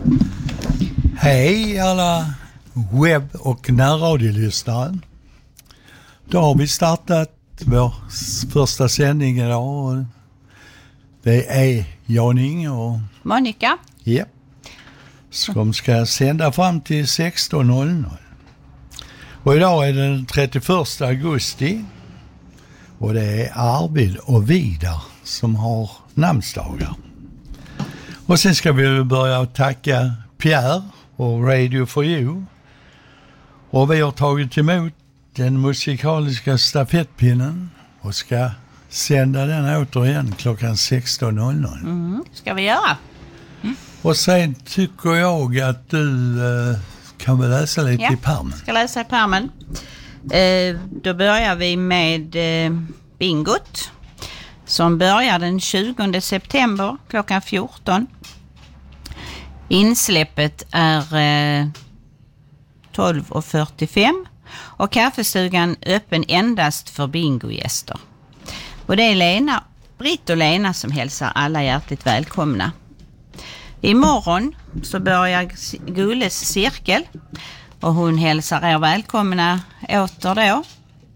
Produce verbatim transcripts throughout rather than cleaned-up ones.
Hej alla webb- och närradiolyssnare. Då har vi startat vår första sändning idag. Och det är Jan-Inge och Monica. Ja. Som ska sända fram till sexton noll noll. Och idag är det den trettioförsta augusti. Och det är Arvid och Vidar som har namnsdagar. Och sen ska vi börja tacka Pierre och Radio for You. Och vi har tagit emot den musikaliska stafettpinnen och ska sända den återigen klockan sexton noll noll. Mm, ska vi göra. Mm. Och sen tycker jag att du eh, kan väl läsa lite ja, i pärmen. Ska läsa i pärmen. Eh, då börjar vi med eh, bingot som börjar den tjugonde september klockan fjorton. Insläppet är eh, tolv och fyrtiofem och kaffestugan öppen endast för bingogäster. Och det är Lena, Britt och Lena som hälsar alla hjärtligt välkomna. Imorgon så börjar Gulles cirkel och hon hälsar er välkomna åter då.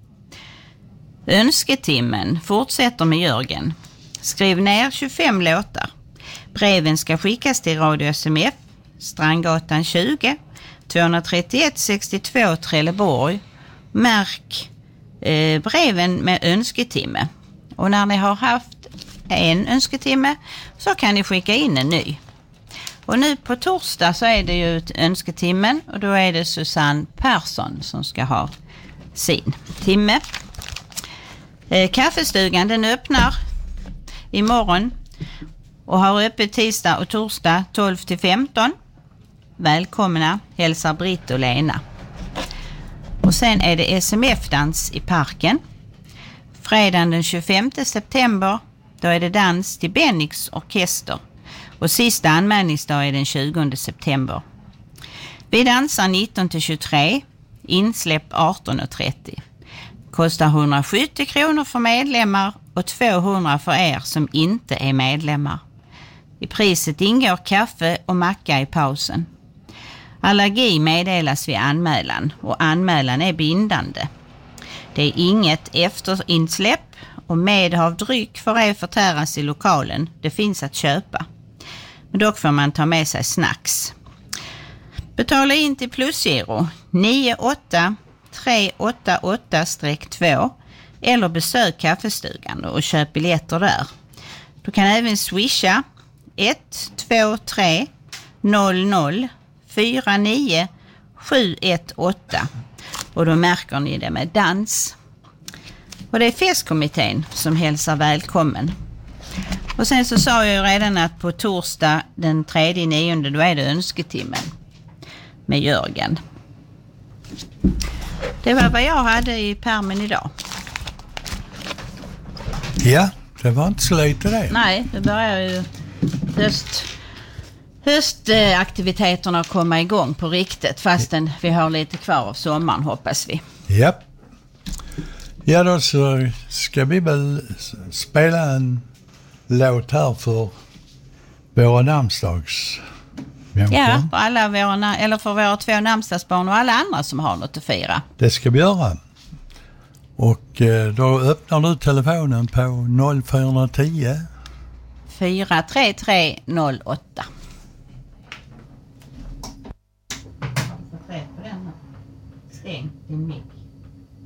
Önsketimmen fortsätter med Jörgen. Skriv ner tjugofem låtar. Breven ska skickas till Radio S M F, Strandgatan tjugo, tvåhundratrettioett sextiotvå Trelleborg. Märk eh, breven med önsketimme. Och när ni har haft en önsketimme så kan ni skicka in en ny. Och nu på torsdag så är det ju önsketimmen och då är det Susanne Persson som ska ha sin timme. Eh, kaffestugan den öppnar imorgon och har öppet tisdag och torsdag tolv till femton. Välkomna, hälsar Britt och Lena. Och sen är det S M F-dans i parken. Fredagen den tjugofemte september, då är det dans till Bennix orkester. Och sista anmälningsdag är den tjugonde september. Vi dansar nitton till tjugotre, insläpp arton och trettio. Kostar hundrasjuttio kronor för medlemmar och tvåhundra för er som inte är medlemmar. I priset ingår kaffe och macka i pausen. Allergi meddelas vid anmälan och anmälan är bindande. Det är inget efterinsläpp och medhav dryck får ej förtäras i lokalen. Det finns att köpa. Men dock får man ta med sig snacks. Betala in till plusgiro nio åtta tre åtta åtta två eller besök kaffestugan och köp biljetter där. Du kan även swisha ett två tre noll noll fyra nio sju ett åtta och då märker ni det med dans. Och det är festkommittén som hälsar välkommen. Och sen så sa jag ju redan att på torsdag den tredje nionde då är det önsketimmen med Jörgen. Det var vad jag hade i pärmen idag. Ja, det var inte så lite det. Nej, det börjar ju höst, höstaktiviteterna komma igång på riktigt fastän vi har lite kvar av sommaren hoppas vi. Ja. Ja då så ska vi väl spela en låt här för våra namnsdags människor. Ja, för alla våra, eller för våra två namnsdagsbarn och alla andra som har något att fira. Det ska vi göra. Och eh, då öppnar du telefonen på noll fyra tio fyra tre tre noll åtta. Stäng din mick.